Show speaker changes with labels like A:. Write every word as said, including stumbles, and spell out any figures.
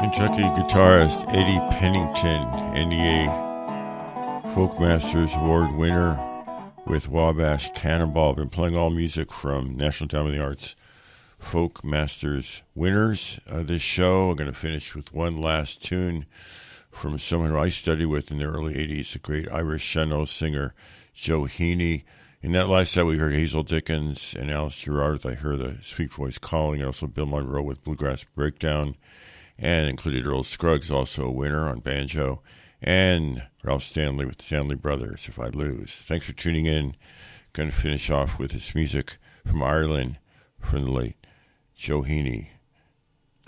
A: Kentucky guitarist Eddie Pennington, N E A Folk Masters Award winner with Wabash Cannonball. Been playing all music from National Endowment of the Arts Folk Masters winners of this show. I'm going to finish with one last tune from someone who I studied with in the early eighties, the great Irish Shannon singer Joe Heaney. In that last set, we heard Hazel Dickens and Alice Gerrard. I heard the Sweet Voice Calling, and also Bill Monroe with Bluegrass Breakdown, and included Earl Scruggs, also a winner on banjo, and Ralph Stanley with the Stanley Brothers, If I Lose. Thanks for tuning in. Going to finish off with this music from Ireland from the late Joe Heaney.